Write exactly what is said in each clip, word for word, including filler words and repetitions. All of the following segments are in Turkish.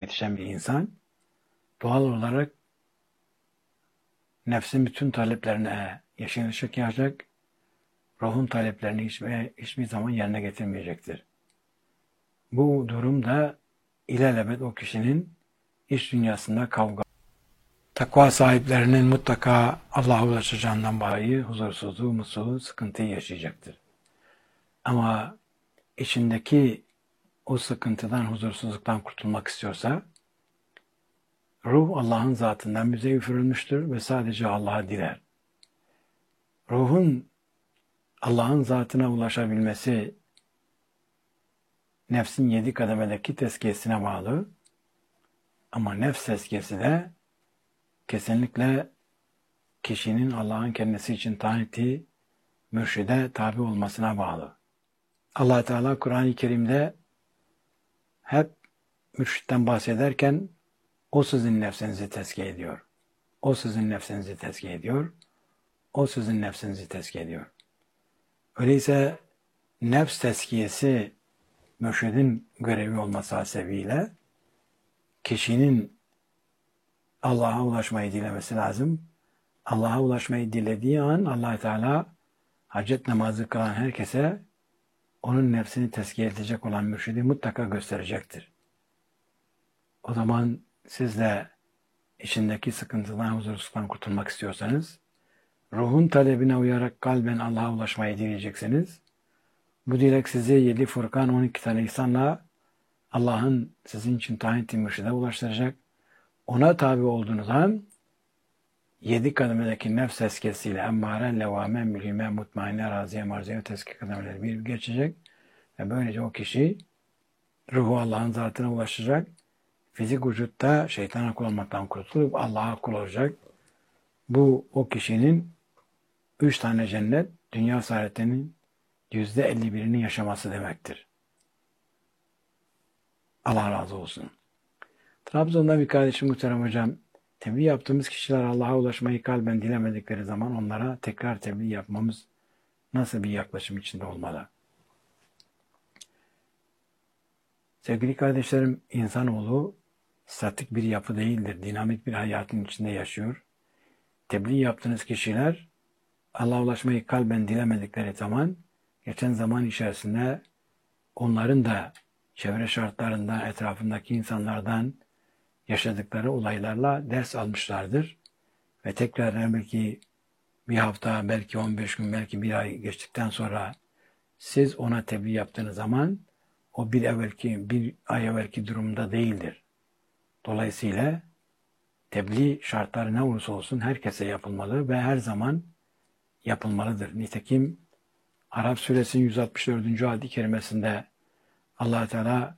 yetişen bir insan doğal olarak nefsin bütün taleplerine yeşil ışık yanacak, ruhun taleplerini hiçbir, hiçbir zaman yerine getirmeyecektir. Bu durumda ilelebet o kişinin iç dünyasında kavga, takva sahiplerinin mutlaka Allah'a ulaşacağından dolayı huzursuzluğu, mutsuzluğu, sıkıntıyı yaşayacaktır. Ama içindeki o sıkıntıdan, huzursuzluktan kurtulmak istiyorsa, ruh Allah'ın zatından bize üfürülmüştür ve sadece Allah'a diler. Ruhun Allah'ın zatına ulaşabilmesi nefsin yedi kademedeki tezkiyesine bağlı. Ama nefs tezkiyesi de kesinlikle kişinin Allah'ın kendisi için tayin ettiği mürşide tabi olmasına bağlı. Allah Teala Kur'an-ı Kerim'de hep mürşitten bahsederken o sizin nefsinizi tezkiye ediyor. O sizin nefsinizi tezkiye ediyor. O sizin nefsinizi tezkiye ediyor. Öyleyse nefs tezkiyesi mürşidin görevi olması hasebiyle kişinin Allah'a ulaşmayı dilemesi lazım. Allah'a ulaşmayı dilediği an Allah Teala hacet namazı kılan herkese onun nefsini tezkiye edecek olan mürşidi mutlaka gösterecektir. O zaman siz de içindeki sıkıntıdan, huzursuzluktan kurtulmak istiyorsanız ruhun talebine uyarak kalben Allah'a ulaşmayı dileyeceksiniz. Bu dilek sizi yedi Furkan on iki tane ihsanla Allah'ın sizin için tayin ettiği mürşide ulaştıracak. Ona tabi olduğunuz an yedi kademedeki nefs tezkiyesiyle emmare, levame, mülhime, mutmainne, raziye, marziye tezkiye kademeleri bir geçecek. Ve böylece o kişi ruhu Allah'ın zatına ulaşacak. Fizik vücutta şeytana kul olmaktan kurtulup Allah'a kul olacak. Bu o kişinin üç tane cennet, dünya saadetinin yüzde elli birini yaşaması demektir. Allah razı olsun. Trabzon'da bir kardeşim muhterem hocam, tebliğ yaptığımız kişiler Allah'a ulaşmayı kalben dilemedikleri zaman onlara tekrar tebliğ yapmamız nasıl bir yaklaşım içinde olmalı? Sevgili kardeşlerim, insanoğlu statik bir yapı değildir. Dinamik bir hayatın içinde yaşıyor. Tebliğ yaptığınız kişiler Allah'a ulaşmayı kalben dilemedikleri zaman geçen zaman içerisinde onların da çevre şartlarında etrafındaki insanlardan yaşadıkları olaylarla ders almışlardır. Ve tekrar belki bir hafta, belki on beş gün, belki bir ay geçtikten sonra siz ona tebliğ yaptığınız zaman o bir evvelki, bir ay evvelki durumda değildir. Dolayısıyla tebliğ şartları ne olursa olsun herkese yapılmalı ve her zaman yapılmalıdır. Nitekim Arap suresinin yüz altmış dördüncü ayet-i kerimesinde Allah Teala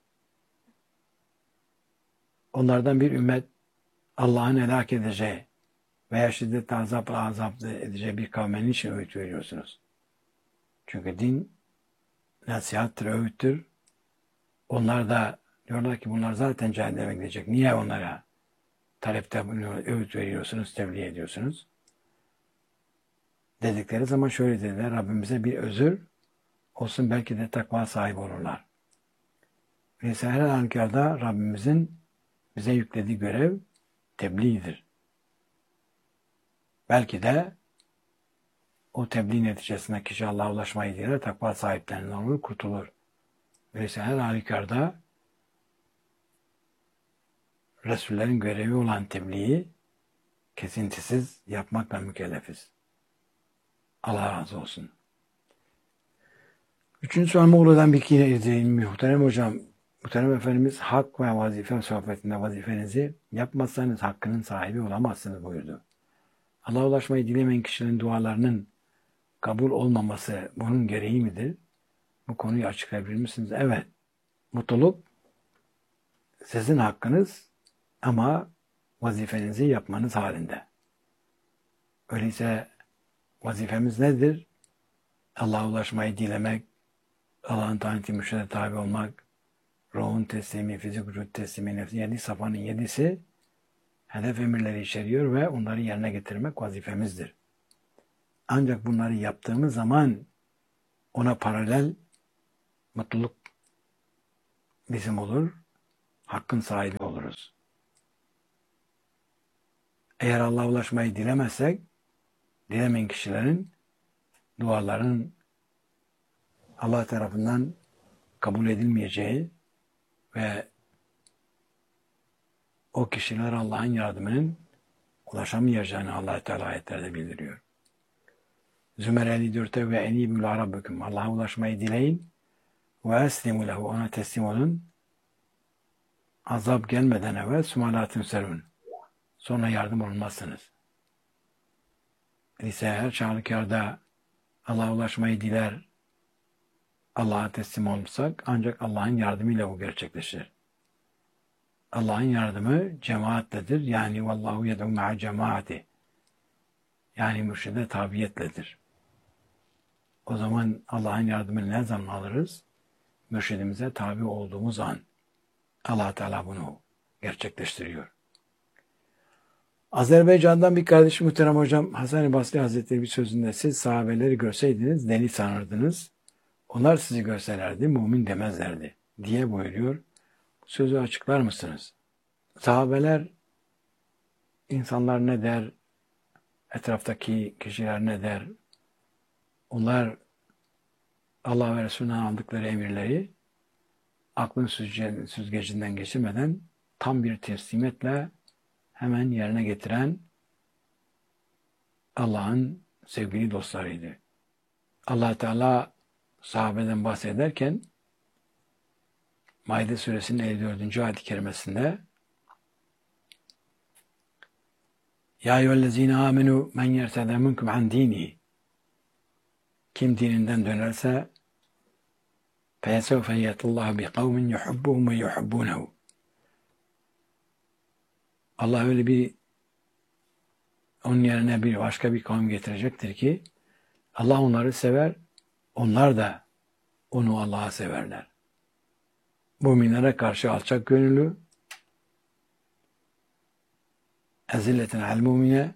onlardan bir ümmet Allah'ın helak edeceği veya şiddetle azapla azap edeceği bir kavmenin için öğüt veriyorsunuz. Çünkü din nasihattır, öğüttür. Onlar da diyorlar ki bunlar zaten cehenneme gidecek. Niye onlara talepte öğüt veriyorsunuz, tebliğ ediyorsunuz? Dedikleri zaman şöyle dediler, Rabbimize bir özür olsun, belki de takva sahibi olurlar. Neyse her halükarda Rabbimizin bize yüklediği görev tebliğdir. Belki de o tebliğ neticesinde kişi Allah'a ulaşmayı diler, takva sahiplerinden olur, kurtulur. Neyse her halükarda Resullerin görevi olan tebliği kesintisiz yapmakla mükellefiz. Allah razı olsun. Üçüncü sual Muğla'dan bir kere izleyeyim. Muhterem hocam, muhterem efendimiz hak ve vazife sohbetinde vazifenizi yapmazsanız hakkının sahibi olamazsınız buyurdu. Allah'a ulaşmayı dilemeyen kişilerin dualarının kabul olmaması bunun gereği midir? Bu konuyu açıklayabilir misiniz? Evet. Mutluluk sizin hakkınız ama vazifenizi yapmanız halinde. Öyleyse vazifemiz nedir? Allah'a ulaşmayı dilemek, Allah'ın tayin ettiği mürşide tabi olmak, ruhun teslimi, fizik vücut teslimi, nefsi, yedi safanın yedisi hedef emirleri içeriyor ve onları yerine getirmek vazifemizdir. Ancak bunları yaptığımız zaman ona paralel mutluluk bizim olur, hakkın sahibi olur. ulaşıyoruz. Eğer Allah'a ulaşmayı dilemezsek, dilemeyen kişilerin duaların Allah tarafından kabul edilmeyeceği ve o kişiler Allah'ın yardımının ulaşamayacağını Allah Teala ayetlerde bildiriyor. Zümer elli dörtte ve enîbû ilâ rabbikum. Allah'a ulaşmayı dileyin ve eslimû lehu. Ona teslim olun. Azap gelmeden evvel sumalatün serun. Sonra yardım olmazsınız. Ise her çağrıkarda Allah'a ulaşmayı diler, Allah'a teslim olursak ancak Allah'ın yardımıyla bu gerçekleşir. Allah'ın yardımı cemaatledir. Yani vallahu yed'u ma'a cemaati. Yani mürşide tabiyetledir. O zaman Allah'ın yardımını ne zaman alırız? Mürşidimize tabi olduğumuz an. Allah Teala bunu gerçekleştiriyor. Azerbaycan'dan bir kardeşim muhterem hocam Hasan-ı Basri Hazretleri bir sözünde siz sahabeleri görseydiniz deli sanırdınız. Onlar sizi görselerdi mümin demezlerdi diye buyuruyor. Sözü açıklar mısınız? Sahabeler insanlar ne der? Etraftaki kişiler ne der? Onlar Allah ve Resulü'nden aldıkları emirleri aklın süzgecinden geçirmeden tam bir teslimiyetle hemen yerine getiren Allah'ın sevgili dostlarıydı. Allah Teala sahabeden bahsederken Maide suresinin elli dördüncü ayet-i kerimesinde Ya eyyühellezine amenu men yertede minkum an dini. Kim dininden dönerse feyesevfe yetullahu bi kavmin yuhubbuhum ve yuhubbunehu. Allah öyle bir onun yerine bir başka bir kavim getirecektir ki Allah onları sever, onlar da onu Allah'a severler. Müminlere karşı alçak gönüllü, ezilletin al mümine,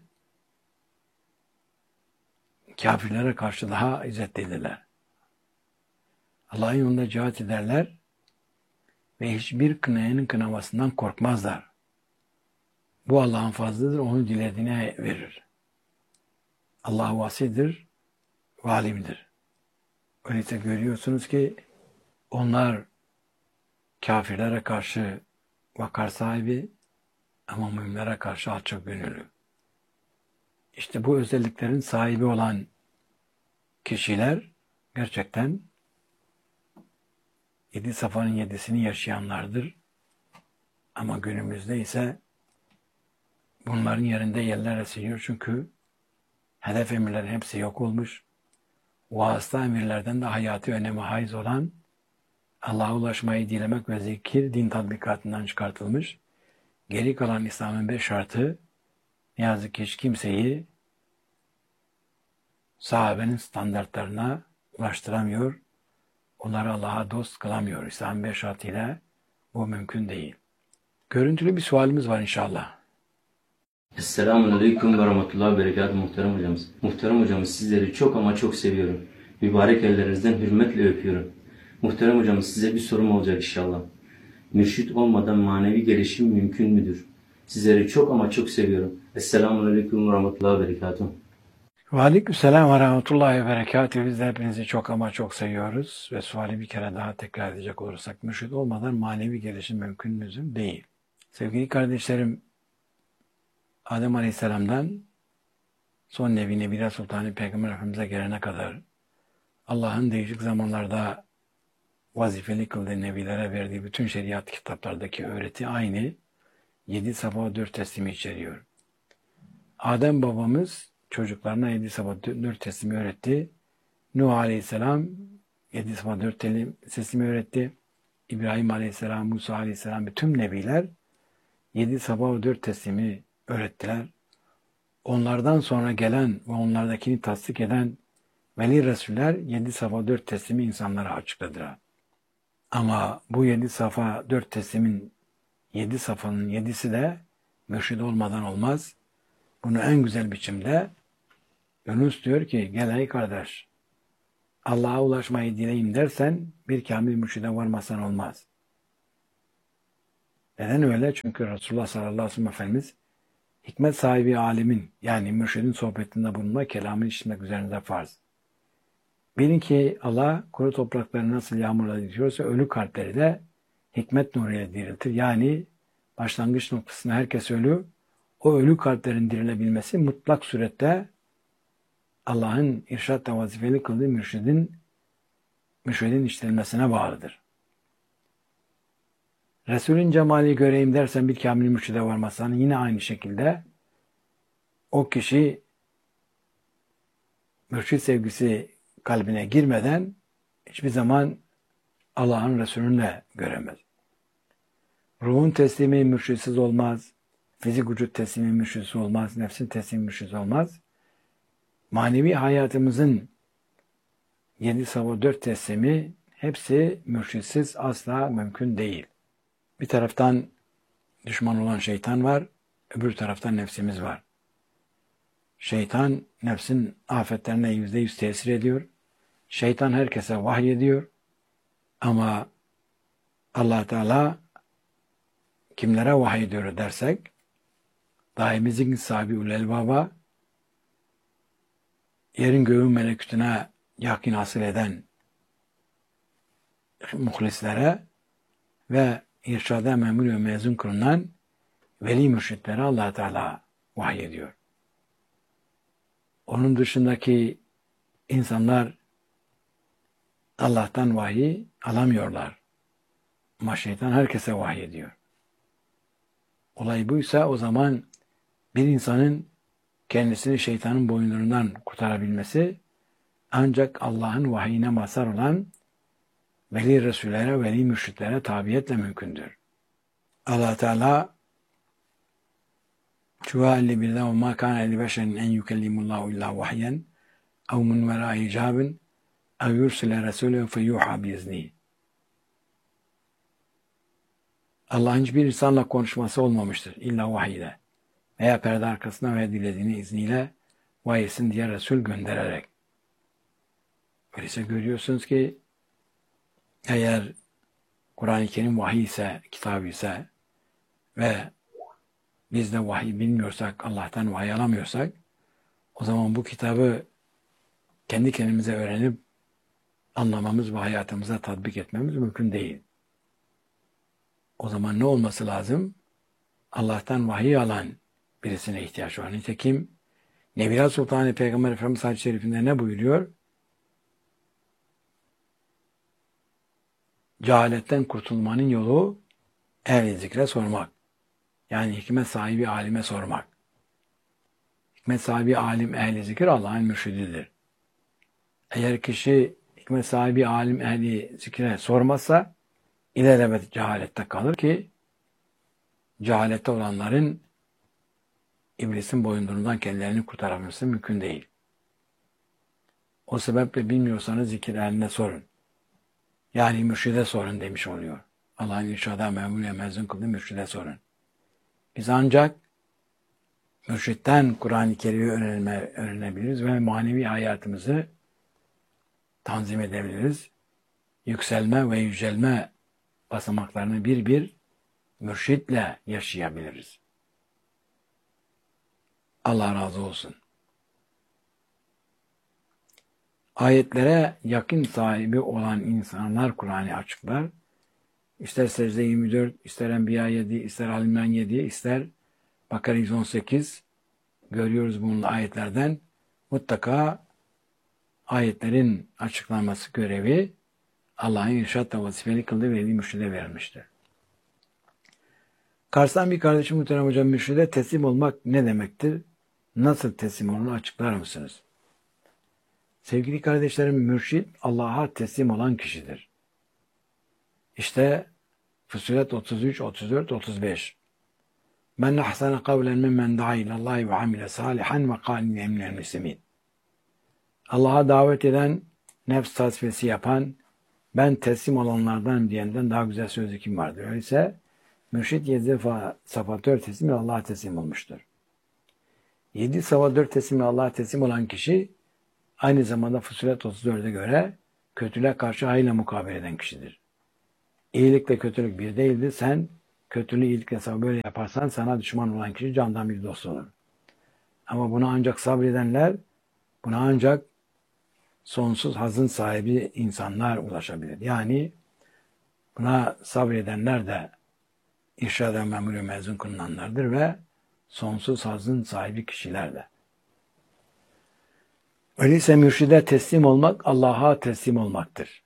kafirlere karşı daha izzetlidirler. Allah'ın yolunda cihat ederler ve hiçbir kınayanın kınamasından korkmazlar. Bu Allah'ın fazlıdır, onu dilediğine verir. Allah vasidir, valimdir. Öyleyse görüyorsunuz ki onlar kafirlere karşı vakar sahibi ama müminlere karşı alçak gönüllü. İşte bu özelliklerin sahibi olan kişiler gerçekten yedi safanın yedisini yaşayanlardır. Ama günümüzde ise bunların yerinde yerler esiliyor çünkü hedef emirlerin hepsi yok olmuş. Vasıta emirlerden de hayati öneme haiz olan Allah'a ulaşmayı dilemek ve zikir din tatbikatından çıkartılmış. Geri kalan İslam'ın beş şartı ne yazık ki hiç kimseyi sahabenin standartlarına ulaştıramıyor. Onları Allah'a dost kılamıyor. İslam'ın beş şartıyla bu mümkün değil. Görüntülü bir sualimiz var inşallah. Esselamun Aleyküm ve Rahmetullahi ve Berekatuhu muhterem hocamız. Muhterem hocamız sizleri çok ama çok seviyorum. Mübarek ellerinizden hürmetle öpüyorum. Muhterem hocamız size bir sorum olacak inşallah. Mürşit olmadan manevi gelişim mümkün müdür? Sizleri çok ama çok seviyorum. Esselamun Aleyküm ve Rahmetullahi ve Berekatuhu. Ve aleykümselam ve rahmetullahi ve berekatuhu. Biz de hepinizi çok ama çok seviyoruz. Ve suali bir kere daha tekrar edecek olursak, mürşit olmadan manevi gelişim mümkün müdür? Değil. Sevgili kardeşlerim, Adem Aleyhisselam'dan son Nebi Nebile Sultanı Peygamber Efendimiz'e gelene kadar Allah'ın değişik zamanlarda vazifeli kıldığı nebilere verdiği bütün şeriat kitaplardaki öğreti aynı yedi sabah dört teslimi içeriyor. Adem babamız çocuklarına yedi sabah dört teslimi öğretti. Nuh Aleyhisselam yedi sabah dört teslimi öğretti. İbrahim Aleyhisselam, Musa Aleyhisselam bütün nebiler yedi sabah dört teslimi öğrettiler. Onlardan sonra gelen ve onlardakini tasdik eden veli Resuller yedi safa dört teslimi insanlara açıkladılar. Ama bu yedi safa dört teslimin yedi safanın yedisi de mürşid olmadan olmaz. Bunu en güzel biçimde Yunus diyor ki gel ey kardeş Allah'a ulaşmayı dileyim dersen bir kamil mürşide varmasan olmaz. Neden öyle? Çünkü Resulullah sallallahu aleyhi ve sellem Efendimiz hikmet sahibi alimin yani mürşidin sohbetinde bulunma, kelamını işitmek üzerinde farz. Bilin ki Allah kuru toprakları nasıl yağmurla dikiyorsa ölü kalpleri de hikmet nuruyla diriltir. Yani başlangıç noktasında herkes ölü, o ölü kalplerin dirilebilmesi mutlak surette Allah'ın irşatla vazifeli kıldığı mürşidin mürşidin işlenmesine bağlıdır. Resulün cemali göreyim dersen bir kamil mürşide varmazsan yine aynı şekilde o kişi mürşid sevgisi kalbine girmeden hiçbir zaman Allah'ın Resulünü de göremez. Ruhun teslimi mürşidsiz olmaz. Fizik vücut teslimi mürşidsiz olmaz. Nefsin teslimi mürşidsiz olmaz. Manevi hayatımızın yedi sabah dört teslimi hepsi mürşidsiz asla mümkün değil. Bir taraftan düşman olan şeytan var, öbür taraftan nefsimiz var. Şeytan nefsin afetlerine yüzde yüz tesir ediyor. Şeytan herkese vahyediyor. Ama Allah Teala kimlere vahyediyor dersek, daimi zikr sahibi ulelbaba, yerin göğün melekütüne yakin hasıl eden muhlislere ve irşada memur ve mezun kılınan veli mürşitlere Allah Teala vahyediyor. Onun dışındaki insanlar Allah'tan vahiy alamıyorlar. Ama şeytan herkese vahyediyor. Olay buysa o zaman bir insanın kendisini şeytanın boynlarından kurtarabilmesi ancak Allah'ın vahyine mazhar olan veli Resullere, veli mürşitlere tabiyetle mümkündür. Allah Teala Şuva elli birde وَمَا كَانَ لِبَشَرٍ اَنْ يُكَلِّمُ اللّٰهُ اِلَّا وَحْيًا اَوْ مِنْ وَرَاءِ حِجَابٍ اَوْ يُرْسِلَ رَسُولًا فَيُوحَى بِإِذْنِهِ. Allah'ın hiçbir insanla konuşması olmamıştır. İlla vahiyle. Veya perde arkasına veya dilediğini izniyle vahiysin diye Resul göndererek. Öyleyse görüyorsunuz ki eğer Kur'an-ı Kerim vahiy ise, kitabı ise ve biz de vahiy bilmiyorsak, Allah'tan vahiy alamıyorsak, o zaman bu kitabı kendi kendimize öğrenip anlamamız ve hayatımıza tatbik etmemiz mümkün değil. O zaman ne olması lazım? Allah'tan vahiy alan birisine ihtiyaç var. Nitekim Nebiler Sultanı Peygamber Efendimiz Hadis-i Şerif'inde ne buyuruyor? Cehaletten kurtulmanın yolu ehl-i zikre sormak. Yani hikmet sahibi alime sormak. Hikmet sahibi alim ehl-i zikir Allah'ın mürşididir. Eğer kişi hikmet sahibi alim ehli zikre sormazsa ilelebet cehalette kalır ki cehalette olanların iblisin boyunduruğundan kendilerini kurtarabilmesi mümkün değil. O sebeple bilmiyorsanız zikir ehline sorun. Yani mürşide sorun demiş oluyor. Allah'ın irşada memur ve mezun kıldığı mürşide sorun. Biz ancak mürşitten Kur'an-ı Kerim'i öğrenme, öğrenebiliriz ve manevi hayatımızı tanzim edebiliriz. Yükselme ve yücelme basamaklarını bir bir mürşitle yaşayabiliriz. Allah razı olsun. Ayetlere yakın sahibi olan insanlar Kur'an'ı açıklar. İster Secde yirmi dört, ister Enbiya yedi, ister Al-İmran yedi, ister Bakara yüz on sekiz görüyoruz bunun ayetlerden. Mutlaka ayetlerin açıklanması görevi Allah'ın irşatla vazifeli kıldığı veli mürşide verilmiştir. Kars'tan bir kardeşim muhterem hocam, mürşide teslim olmak ne demektir? Nasıl teslim olunu açıklar mısınız? Sevgili kardeşlerim, mürşid Allah'a teslim olan kişidir. İşte Fussilet otuz üç, otuz dört, otuz beş. Men ahsana kavlen mimmen da'a ilallahi ve amile salihan ve kâline minel müslimin. Allah'a davet eden, nefs tasfiyesi yapan, ben teslim olanlardan diyenden daha güzel sözü kim vardır? Öyleyse mürşid yedi safa dört teslimle Allah'a teslim olmuştur. Yedi safa dört teslimle Allah'a teslim olan kişi aynı zamanda Fussilet otuz dörde göre kötülüğe karşı hayırla mukabele eden kişidir. İyilikle kötülük bir değildir. Sen kötülüğü iyilik hesabı böyle yaparsan sana düşman olan kişi candan bir dost olur. Ama buna ancak sabredenler, buna ancak sonsuz hazın sahibi insanlar ulaşabilir. Yani buna sabredenler de irşad-ı memuru mezun kılınanlardır ve sonsuz hazın sahibi kişiler de. Öyleyse mürşide teslim olmak Allah'a teslim olmaktır.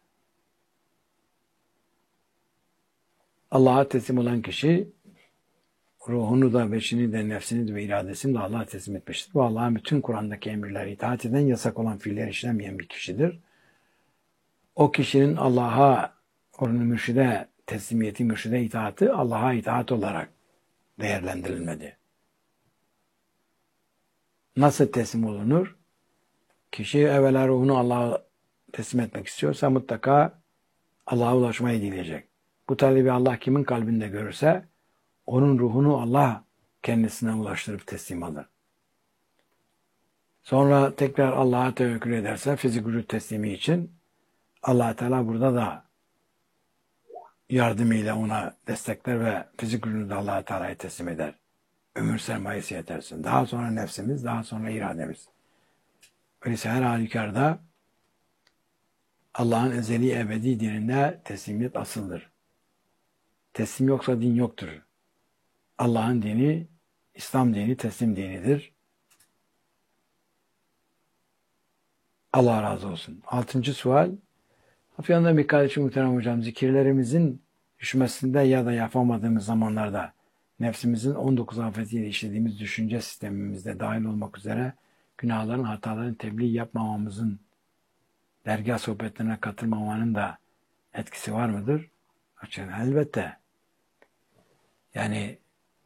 Allah'a teslim olan kişi ruhunu da, beşini de, nefsini de ve iradesini de Allah'a teslim etmiştir. Bu Allah'ın bütün Kur'an'daki emirleri itaat eden, yasak olan fiiller işlemeyen bir kişidir. O kişinin Allah'a, onun mürşide teslimiyeti, mürşide itaati Allah'a itaat olarak değerlendirilmedi. Nasıl teslim olunur? Kişi evvela ruhunu Allah'a teslim etmek istiyorsa mutlaka Allah'a ulaşmayı dileyecek. Bu talebi Allah kimin kalbinde görürse onun ruhunu Allah kendisine ulaştırıp teslim alır. Sonra tekrar Allah'a tevekkül ederse fizik vücut teslimi için Allah Teala burada da yardımıyla ona destekler ve fizik vücudu da Allah Teala'ya teslim eder. Ömür sermayesi yetersin. Daha sonra nefsimiz, daha sonra irademiz. Öyleyse her halükarda Allah'ın ezeli ebedi dininde teslimiyet asıldır. Teslim yoksa din yoktur. Allah'ın dini, İslam dini teslim dinidir. Allah razı olsun. Altıncı sual. Afyon'da bir kardeşim muhterem hocam, zikirlerimizin düşmesinde ya da yapamadığımız zamanlarda nefsimizin on dokuz afetiyle işlediğimiz düşünce sistemimizde dahil olmak üzere günahların, hataların tebliğ yapmamamızın, dergâh sohbetlerine katılmamanın da etkisi var mıdır? Açın, elbette. Yani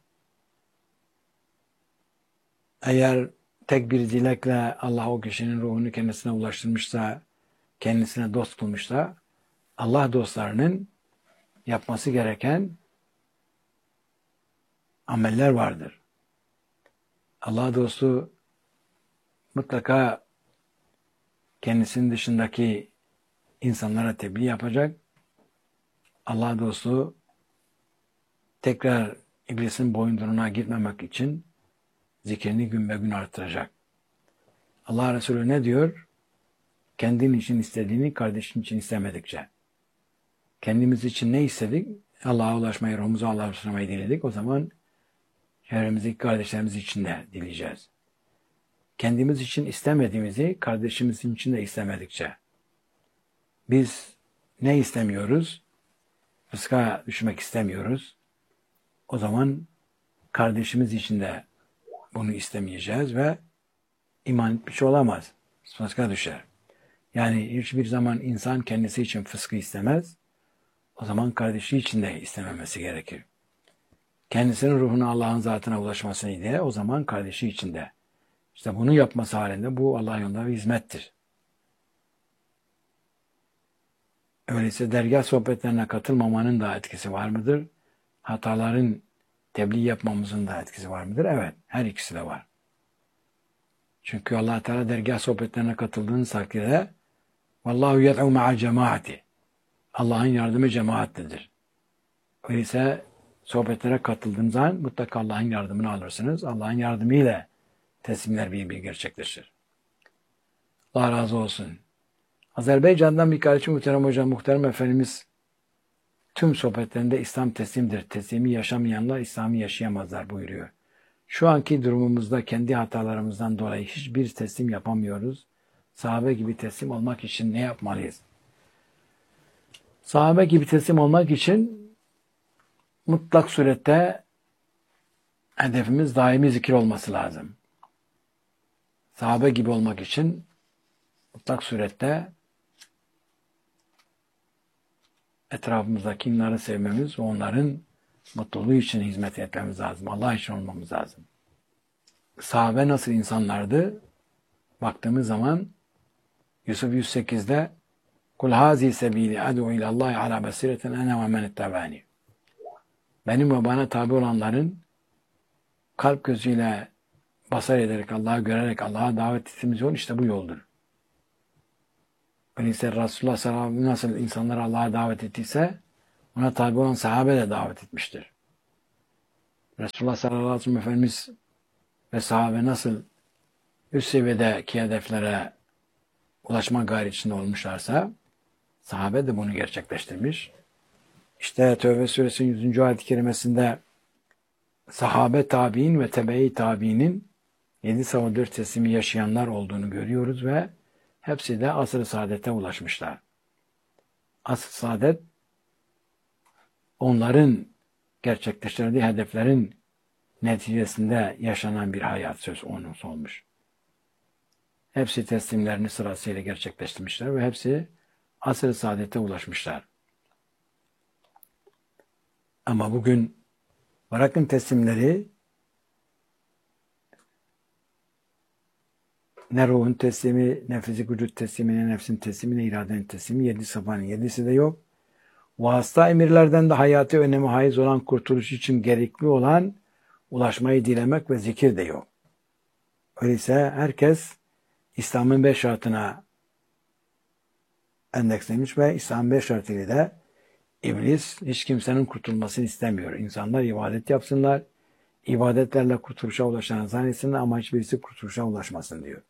eğer tek bir dilekle Allah o kişinin ruhunu kendisine ulaştırmışsa, kendisine dost kılmışsa, Allah dostlarının yapması gereken ameller vardır. Allah dostu mutlaka kendisinin dışındaki insanlara tebliğ yapacak. Allah dostu tekrar iblisin boyunduruğuna gitmemek için zikrini gün be gün artıracak. Allah Resulü ne diyor? Kendin için istediğini kardeşin için istemedikçe. Kendimiz için ne istedik? Allah'a ulaşmayı, ruhumuzu Allah'a ulaşmayı diledik. O zaman çevremizdeki kardeşlerimiz için de dileyeceğiz. Kendimiz için istemediğimizi kardeşimiz için de istemedikçe. Biz ne istemiyoruz? Fıska düşmek istemiyoruz. O zaman kardeşimiz için de bunu istemeyeceğiz ve iman etmiş olamaz. Fıska düşer. Yani hiçbir zaman insan kendisi için fıskı istemez. O zaman kardeşi için de istememesi gerekir. Kendisinin ruhuna Allah'ın zatına ulaşmasını diye o zaman kardeşi için de. İşte bunu yapması halinde bu Allah yolunda bir hizmettir. Öyleyse dergâh sohbetlerine katılmamanın da etkisi var mıdır? Hataların tebliğ yapmamızın da etkisi var mıdır? Evet, her ikisi de var. Çünkü Allah Teala dergâh sohbetlerine katıldığınız takdirde Vallahu yed'u ma'a cemaati. Allah'ın yardımı cemaatlidir. Öyleyse sohbetlere katıldığınız zaman mutlaka Allah'ın yardımını alırsınız. Allah'ın yardımıyla teslimler bir bir gerçekleşir. Allah razı olsun. Azerbaycan'dan bir kardeşim muhterem hocam, muhterem efendimiz tüm sohbetlerinde İslam teslimdir. Teslimi yaşamayanlar İslam'ı yaşayamazlar buyuruyor. Şu anki durumumuzda kendi hatalarımızdan dolayı hiçbir teslim yapamıyoruz. Sahabe gibi teslim olmak için ne yapmalıyız? Sahabe gibi teslim olmak için mutlak surette hedefimiz daimi zikir olması lazım. Sahabe gibi olmak için mutlak surette etrafımızdaki insanları sevmemiz ve onların mutluluğu için hizmet etmemiz lazım. Allah için olmamız lazım. Sahabe nasıl insanlardı? Baktığımız zaman Yusuf yüz sekizde Kul hazi sebili ad'u ilallahi ala basireten ene ve men ittabani. Benim ve bana tabi olanların kalp gözüyle basar ederek, Allah'ı görerek Allah'a davet ettiğimiz yol işte bu yoldur. Öyleyse Resulullah sallallahu aleyhi ve sellem nasıl insanları Allah'a davet ettiyse ona tabi olan sahabe de davet etmiştir. Resulullah sallallahu aleyhi ve sellem Efendimiz ve sahabe nasıl üst seviyedeki hedeflere ulaşma gayreti içinde olmuşlarsa sahabe de bunu gerçekleştirmiş. İşte Tevbe suresinin yüzüncü ayet-i kerimesinde sahabe tabi'in ve tebe-i tabi'inin yedi sabah dört teslimi yaşayanlar olduğunu görüyoruz ve hepsi de asr-ı saadete ulaşmışlar. Asr-ı saadet onların gerçekleştirdiği hedeflerin neticesinde yaşanan bir hayat söz konusu olmuş. Hepsi teslimlerini sırasıyla gerçekleştirmişler ve hepsi asr-ı saadete ulaşmışlar. Ama bugün bırakın teslimleri, ne ruhun teslimi, ne fizik vücut teslimi, ne nefsin teslimi, ne iradenin teslimi, yedi sabahın yedisi de yok. Vasıta emirlerden de hayati önemi haiz olan kurtuluş için gerekli olan ulaşmayı dilemek ve zikir de yok. Öyleyse herkes İslam'ın beş şartına endekslemiş ve İslam'ın beş şartıyla da İblis hiç kimsenin kurtulmasını istemiyor. İnsanlar ibadet yapsınlar, ibadetlerle kurtuluşa ulaşan zannetsinler ama hiçbirisi kurtuluşa ulaşmasın diyor.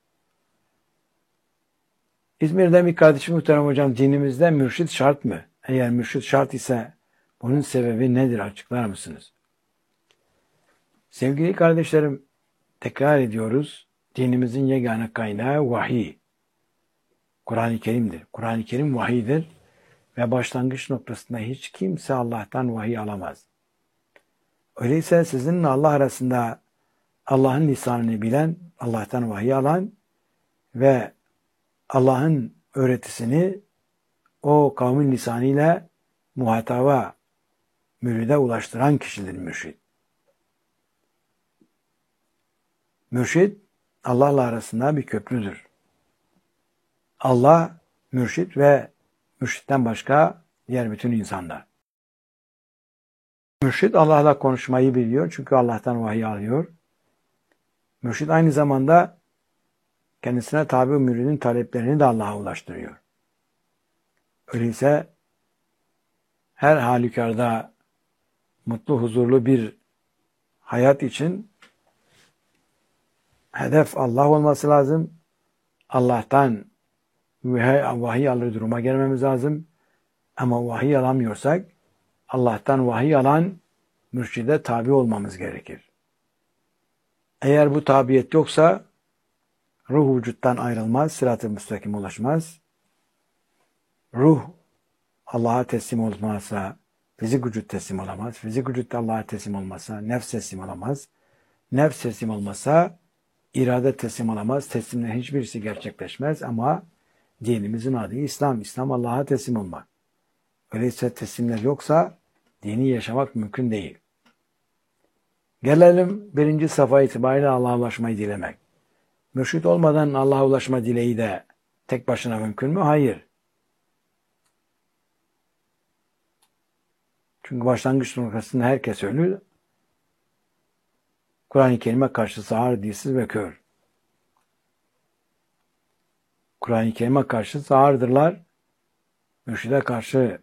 İzmir'den bir kardeşim muhterem hocam, dinimizde mürşit şart mı? Eğer mürşit şart ise bunun sebebi nedir? Açıklar mısınız? Sevgili kardeşlerim, tekrar ediyoruz. Dinimizin yegane kaynağı vahiy. Kur'an-ı Kerim'dir. Kur'an-ı Kerim vahiydir ve başlangıç noktasında hiç kimse Allah'tan vahiy alamaz. Öyleyse sizinle Allah arasında Allah'ın lisanını bilen, Allah'tan vahiy alan ve Allah'ın öğretisini o kavmin lisanıyla muhataba, müride ulaştıran kişidir mürşid. Mürşid, Allah'la arasında bir köprüdür. Allah, mürşid ve mürşitten başka diğer bütün insanlar. Mürşid Allah'la konuşmayı biliyor çünkü Allah'tan vahiy alıyor. Mürşid aynı zamanda kendisine tabi müridin taleplerini de Allah'a ulaştırıyor. Öyleyse her halükarda mutlu, huzurlu bir hayat için hedef Allah olması lazım. Allah'tan vahiy alır duruma gelmemiz lazım. Ama vahiy alamıyorsak Allah'tan vahiy alan mürşide tabi olmamız gerekir. Eğer bu tabiyet yoksa ruh vücuttan ayrılmaz, sırat-ı müstakim ulaşmaz. Ruh Allah'a teslim olmazsa fizik vücut teslim olamaz. Fizik vücut Allah'a teslim olmazsa nefs teslim olamaz. Nefs teslim olmazsa irade teslim olamaz. Teslimlerin hiçbirisi gerçekleşmez ama dinimizin adı İslam. İslam Allah'a teslim olmak. Öyleyse teslimler yoksa dini yaşamak mümkün değil. Gelelim birinci safa itibariyle Allah'a ulaşmayı dilemek. Mürşid olmadan Allah'a ulaşma dileği de tek başına mümkün mü? Hayır. Çünkü başlangıç noktasında herkes ölü. Kur'an-ı Kerim'e karşı sağır, dilsiz ve kör. Kur'an-ı Kerim'e karşı sağırdırlar. Mürşide karşı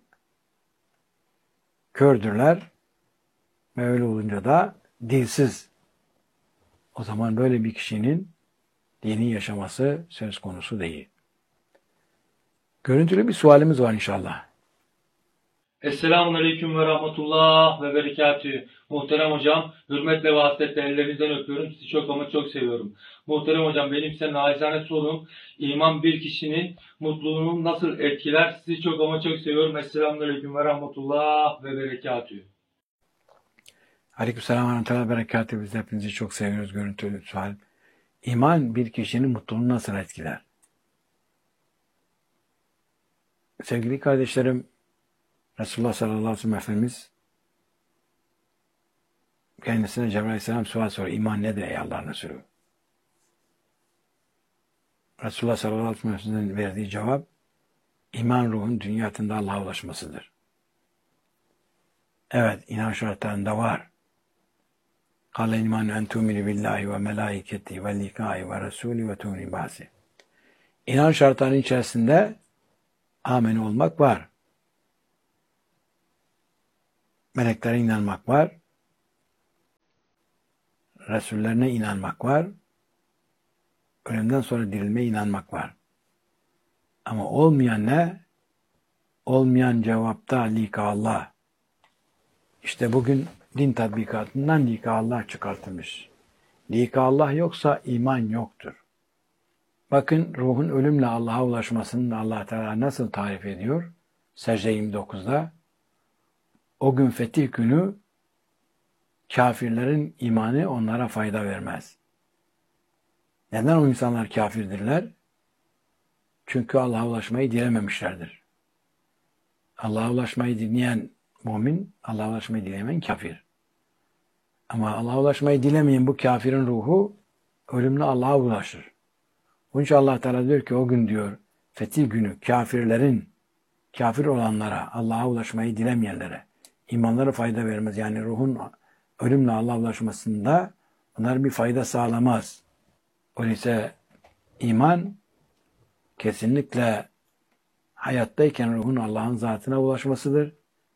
kördürler. Ve öyle olunca da dilsiz. O zaman böyle bir kişinin dini yaşaması söz konusu değil. Görüntülü bir sualimiz var inşallah. Esselamun Aleyküm ve Rahmetullah ve Berekatühü. Muhterem hocam, hürmetle ve hasretle ellerinizden öpüyorum. Sizi çok ama çok seviyorum. Muhterem hocam, benim size naçizane sorum, iman bir kişinin mutluluğunu nasıl etkiler? Sizi çok ama çok seviyorum. Esselamun Aleyküm ve Rahmetullah ve Berekatühü. Aleykümselam ve Rahmetullah ve Berekatühü. Biz hepinizi çok seviyoruz. Görüntülü sual. İman bir kişinin mutluluğunu nasıl etkiler? Sevgili kardeşlerim, Resulullah sallallahu aleyhi ve sellem Efendimiz kendisine Cebrail aleyhisselam sual soruyor. İman nedir ey Allah'ın Resulü? Resulullah sallallahu aleyhi ve sellem'in verdiği cevap, iman ruhun dünyasında Allah'a ulaşmasıdır. Evet, inan şartlarında var. Kâle iman en tu'minu billahi ve melâiketi ve likâi ve rasûli ve tu'minu ba'si. İnan şartlarının içerisinde amin olmak var. Meleklere inanmak var. Resullerine inanmak var. Ölümden sonra dirilmeye inanmak var. Ama olmayan ne? Olmayan cevapta lika Allah. İşte bugün din tatbikatından lika Allah çıkartılmış. Lika Allah yoksa iman yoktur. Bakın ruhun ölümle Allah'a ulaşmasını Allah Teala nasıl tarif ediyor? Secde yirmi dokuzda. O gün fetih günü kafirlerin imanı onlara fayda vermez. Neden o insanlar kafirdirler? Çünkü Allah'a ulaşmayı dilememişlerdir. Allah'a ulaşmayı dileyen mümin, Allah'a ulaşmayı dilemeyen kafir. Ama Allah'a ulaşmayı dilemeyen bu kafirin ruhu ölümle Allah'a ulaşır. Onun için Allah Teala diyor ki o gün diyor fetih günü kafirlerin, kafir olanlara, Allah'a ulaşmayı dilemeyenlere imanları fayda vermez. Yani ruhun ölümle Allah'a ulaşmasında onlar bir fayda sağlamaz. Öyleyse iman kesinlikle hayattayken ruhun Allah'ın zatına ulaşmasıdır.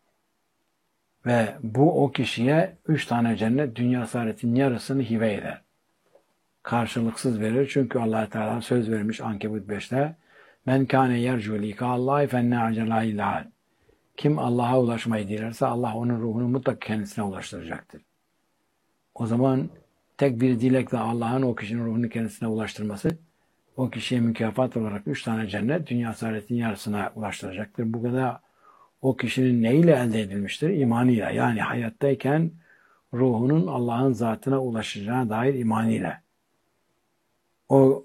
Ve bu o kişiye üç tane cennet dünya saadetin yarısını hibe eder. Karşılıksız verir. Çünkü Allah Teala söz vermiş Ankebut beşte men kâne yercu likâllâhi fenne acelâ ilâh. Kim Allah'a ulaşmayı dilerse Allah onun ruhunu mutlaka kendisine ulaştıracaktır. O zaman tek bir dilekle Allah'ın o kişinin ruhunu kendisine ulaştırması o kişiye mükafat olarak üç tane cennet dünya saadetin yarısına ulaştıracaktır. Bu kadar o kişinin neyle elde edilmiştir? İmanıyla. Yani hayattayken ruhunun Allah'ın zatına ulaşacağına dair imanıyla. O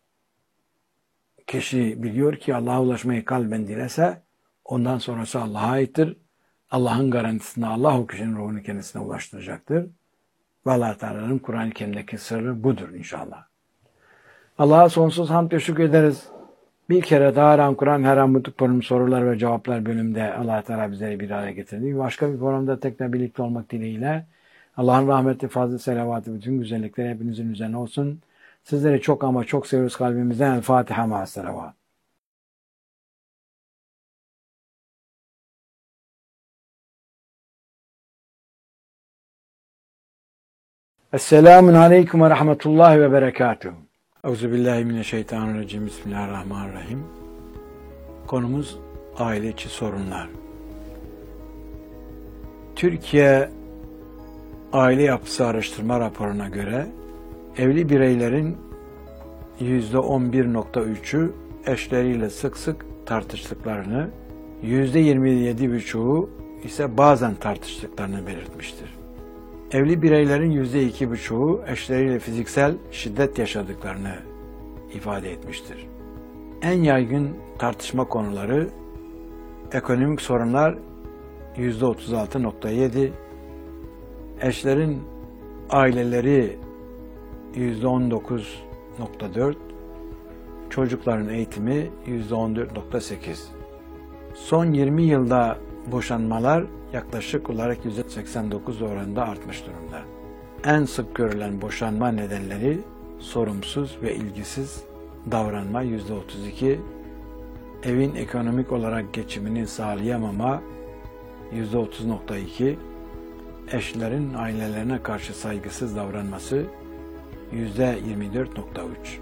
kişi biliyor ki Allah'a ulaşmayı kalben dilese ondan sonrası Allah'a aittir. Allah'ın garantisinde Allah o kişinin ruhunu kendisine ulaştıracaktır. Ve Allah Teala'nın Kur'an-ı Kerim'deki sırrı budur inşallah. Allah'a sonsuz hamd ve şükür ederiz. Bir kere daha Ram Kur'an her an mutluluk programı sorular ve cevaplar bölümünde Allah Teala bizleri bir araya getirdi. Başka bir programda tekrar birlikte olmak dileğiyle Allah'ın rahmeti, fazla selavatı, bütün güzellikleri hepinizin üzerine olsun. Sizleri çok ama çok seviyoruz kalbimizden. El Fatiha ma'as selavat. Esselamun aleyküm ve rahmetullahi ve berekatuhu. Euzubillahimineşşeytanirracim. Bismillahirrahmanirrahim. Konumuz aile içi sorunlar. Türkiye Aile Yapısı Araştırma raporuna göre evli bireylerin yüzde on bir nokta üçü eşleriyle sık sık tartıştıklarını, yüzde yirmi yedi buçuğu ise bazen tartıştıklarını belirtmiştir. Evli bireylerin yüzde iki buçuğu eşleriyle fiziksel şiddet yaşadıklarını ifade etmiştir. En yaygın tartışma konuları ekonomik sorunlar yüzde otuz altı nokta yedi, eşlerin aileleri yüzde on dokuz nokta dört, çocukların eğitimi yüzde on dört nokta sekiz. Son yirmi yılda boşanmalar yaklaşık olarak yüzde seksen dokuz oranında artmış durumda. En sık görülen boşanma nedenleri sorumsuz ve ilgisiz davranma yüzde otuz iki, evin ekonomik olarak geçimini sağlayamama yüzde otuz nokta iki, eşlerin ailelerine karşı saygısız davranması yüzde yirmi dört nokta üç.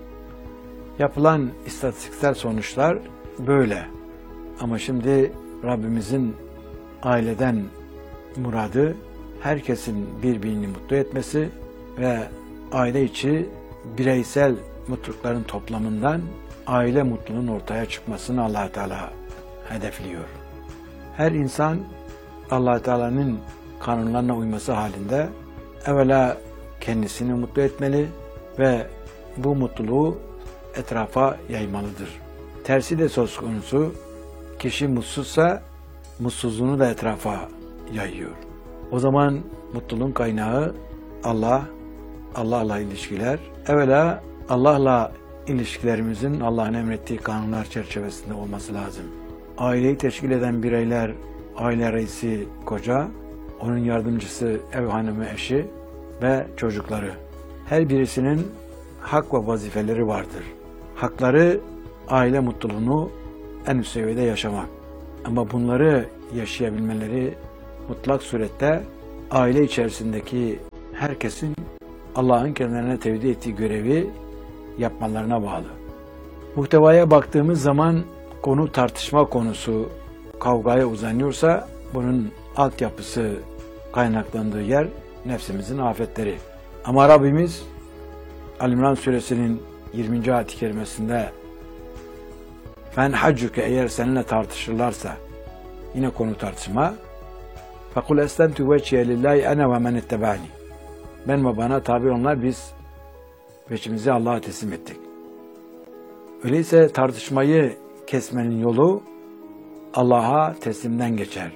Yapılan istatistiksel sonuçlar böyle. Ama şimdi Rabbimizin aileden muradı herkesin birbirini mutlu etmesi ve aile içi bireysel mutlulukların toplamından aile mutluluğunun ortaya çıkmasını Allah Teala hedefliyor. Her insan Allah Teala'nın kanunlarına uyması halinde evvela kendisini mutlu etmeli ve bu mutluluğu etrafa yaymalıdır. Tersi de söz konusu, kişi mutsuzsa mutsuzluğunu da etrafa yayıyor. O zaman mutluluğun kaynağı Allah, Allah'la ilişkiler. Evvela Allah'la ilişkilerimizin Allah'ın emrettiği kanunlar çerçevesinde olması lazım. Aileyi teşkil eden bireyler, aile reisi koca, onun yardımcısı ev hanımı eşi ve çocukları. Her birisinin hak ve vazifeleri vardır. Hakları aile mutluluğunu en üst seviyede yaşamak. Ama bunları yaşayabilmeleri mutlak surette aile içerisindeki herkesin Allah'ın kendilerine tevdi ettiği görevi yapmalarına bağlı. Muhtevaya baktığımız zaman konu tartışma konusu kavgaya uzanıyorsa bunun altyapısı, kaynaklandığı yer nefsimizin afetleri. Ama Rabbimiz Ali-İmran suresinin yirminci ayet-i kerimesinde "Fen haccuke" eğer seninle tartışırlarsa, yine konu tartışma, "Fekul eslemtu vecihe lillahi ene ve men ettebani." Ben ve bana tabi onlar, biz veçimizi Allah'a teslim ettik. Öyleyse tartışmayı kesmenin yolu Allah'a teslimden geçer.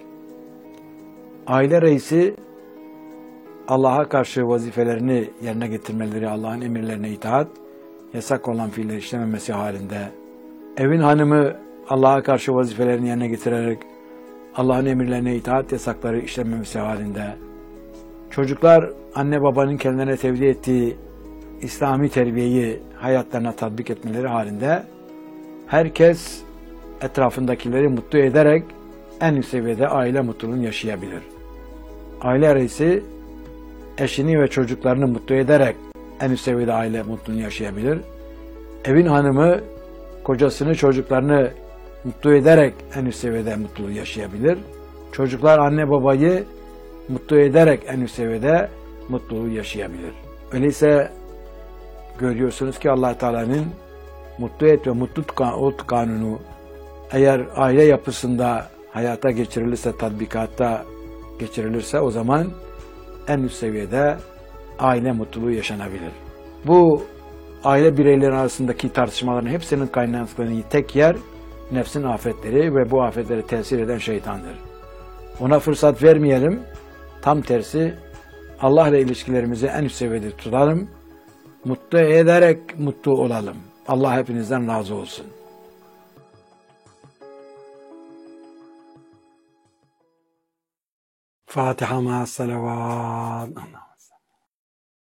Aile reisi Allah'a karşı vazifelerini yerine getirmeleri, Allah'ın emirlerine itaat, yasak olan fiilleri işlememesi halinde, evin hanımı Allah'a karşı vazifelerini yerine getirerek Allah'ın emirlerine itaat, yasakları işlememesi halinde, çocuklar anne babanın kendilerine tevdi ettiği İslami terbiyeyi hayatlarına tatbik etmeleri halinde herkes etrafındakileri mutlu ederek en üst seviyede aile mutluluğunu yaşayabilir. Aile reisi eşini ve çocuklarını mutlu ederek en üst seviyede aile mutluluğunu yaşayabilir. Evin hanımı kocasını, çocuklarını mutlu ederek en üst seviyede mutluluğu yaşayabilir. Çocuklar anne babayı mutlu ederek en üst seviyede mutluluğu yaşayabilir. Öyleyse görüyorsunuz ki Allah Teala'nın mutlu et ve mutlu ol kanunu eğer aile yapısında hayata geçirilirse, tatbikatta geçirilirse o zaman en üst seviyede aile mutluluğu yaşanabilir. Bu aile bireyleri arasındaki tartışmaların hepsinin kaynaklandığı tek yer nefsin afetleri ve bu afetlere tesir eden şeytandır. Ona fırsat vermeyelim. Tam tersi Allah ile ilişkilerimizi en üst seviyede tutalım. Mutlu ederek mutlu olalım. Allah hepinizden razı olsun. Fatiha ma'as salavat.